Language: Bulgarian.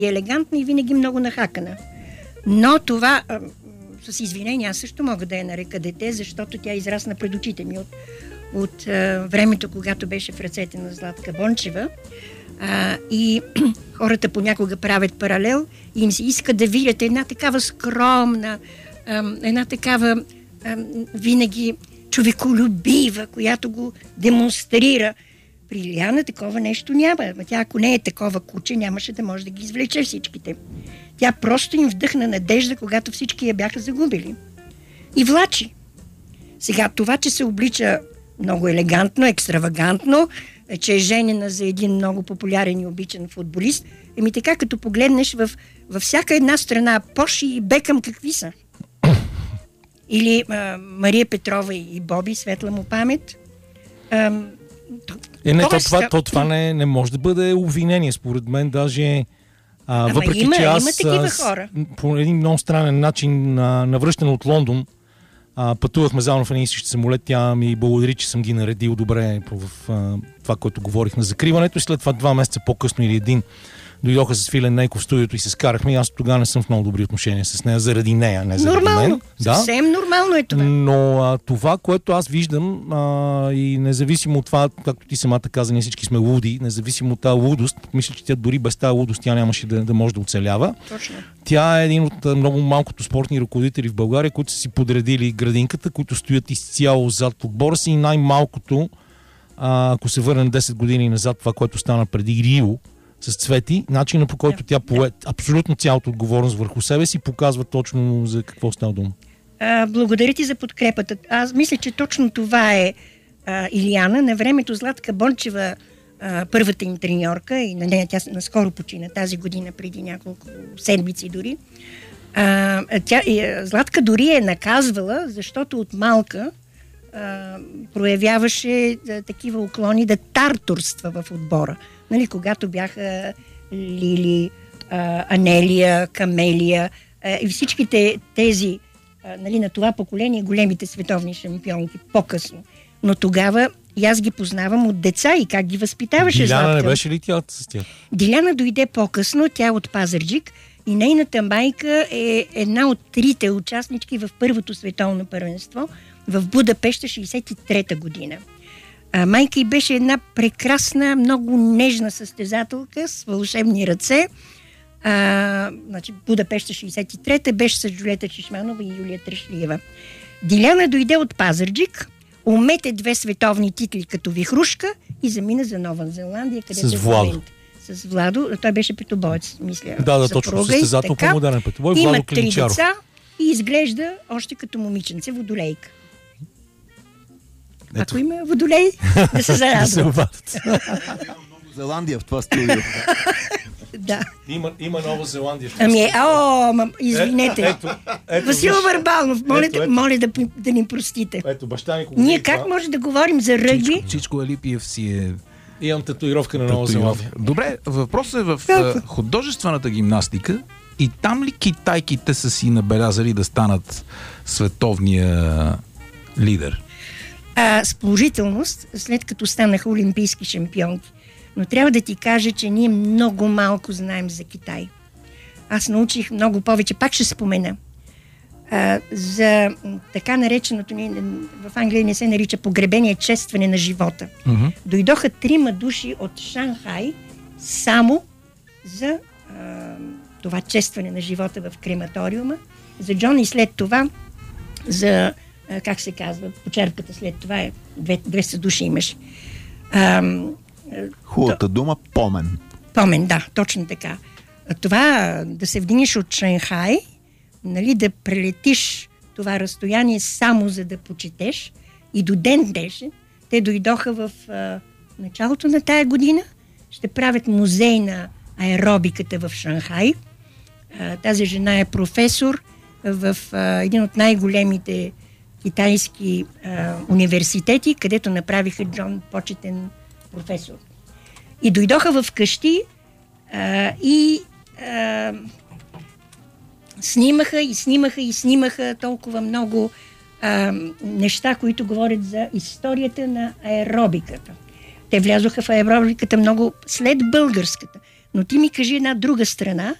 елегантна и винаги много нахакана. Но това, с извинение, аз също мога да я нарека дете, защото тя израсна пред очите ми от времето, когато беше в ръцете на Златка Бончева. И хората понякога правят паралел и им се иска да видят една такава скромна, една такава винаги човеколюбива, която го демонстрира. При Илияна такова нещо няма. Тя, ако не е такова куче, нямаше да може да ги извлече всичките. Тя просто им вдъхна надежда, когато всички я бяха загубили. И влачи. Сега това, че се облича много елегантно, екстравагантно, че е женена за един много популярен и обичан футболист, така като погледнеш във всяка една страна Пош и Бекъм какви са. Или Мария Петрова и Боби, светла му памет. Това не може да бъде обвинение, според мен, даже въпреки, че аз по един много странен начин навръщане от Лондон пътувахме заедно в един и същи самолет. Тя ми благодари, че съм ги наредил добре в това, което говорих на закриването. И след това 2 месеца по-късно или един дойдоха с Филен Нейков в студиото и се скарахме. И аз тогава не съм в много добри отношения с нея, заради нея, не заради мен. Съвсем нормално е това. Но това, което аз виждам, и независимо от това, както ти самата каза, ние всички сме луди, независимо от тази лудост, мисля, че тя дори без тази лудост тя нямаше да може да оцелява. Точно. Тя е един от много малкото спортни ръководители в България, които са си подредили градинката, които стоят изцяло зад отбора си, и най-малкото, ако се върнем 10 години назад, това, което стана преди Рио с Цвети, начинът, по който тя пое абсолютно цялата отговорност върху себе си, показва точно за какво става дума. Благодаря ти за подкрепата. Аз мисля, че точно това е Илияна. На времето Златка Бончева, първата им треньорка, и на нея тя наскоро почина, тази година, преди няколко седмици дори. Златка дори е наказвала, защото от малка проявяваше такива уклони да тартурства в отбора. Нали, когато бяха Лили, Анелия, Камелия и всичките тези на това поколение, големите световни шампионки по-късно. Но тогава и аз ги познавам от деца и как ги възпитаваше Златка. Диляна не беше ли тя с тях? Диляна дойде по-късно, тя е от Пазарджик и нейната майка е една от 3 участнички в първото световно първенство в Будапеща 63-та година. Майка й беше една прекрасна, много нежна състезателка с вълшебни ръце. Будапеща 63-та беше с Джулиета Чешманова и Юлия Трашлиева. Диляна дойде от Пазарджик, умете 2 световни титли като вихрушка и замина за Нова Зеландия, където с Владо. С Владо. Той беше петобоец, мисля. Да, точно. Състезател по модерен петобой. Има 3 деца и изглежда още като момиченце, водолейка. Ако има водолей, да се зарадва. Нова Зеландия в това студио. Да. Има Нова Зеландия. Извинете. Васил Върбалов, моля да ни простите. Ето, баща ми. Ние как може да говорим за ръгби? Чичко Алипиев си е... Имам татуировка на Нова Зеландия. Добре, въпросът е в художествената гимнастика. И там ли китайките са си набелязали да станат световния лидер? С положителност, след като станаха олимпийски шампионки. Но трябва да ти кажа, че ние много малко знаем за Китай. Аз научих много повече. Пак ще спомена. За така нареченото, в Англия не се нарича погребение, честване на живота. Дойдоха 3 души от Шанхай само за това честване на живота в крематориума. За Джон и след това за, как се казва, почерпката след това е 200 души имаше. Хубавата дума помен. Помен, да, точно така. Това да се вдигнеш от Шанхай, нали, да прелетиш това разстояние само за да почетеш, и до ден днешен те дойдоха в началото на тая година, ще правят музей на аеробиката в Шанхай. Тази жена е професор в един от най-големите китайски университети, където направиха Джон почетен професор. И дойдоха в къщи и снимаха толкова много неща, които говорят за историята на аеробиката. Те влязоха в аеробиката много след българската. Но ти ми кажи една друга страна,